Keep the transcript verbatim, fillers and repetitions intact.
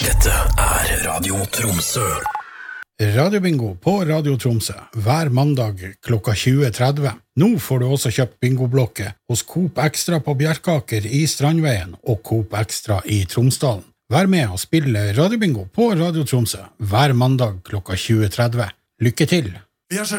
Dette er Radio Tromsø. Radiobingo på Radio Tromsø hver mandag klokka tjue tretti. Nå får du også kjøpt bingoblokke hos Coop Extra på Bjerkaker i Strandveien og Coop Extra i Tromsdalen. Vær med og spille Radiobingo på Radio Tromsø hver mandag klokka tjue tretti. Lykke til!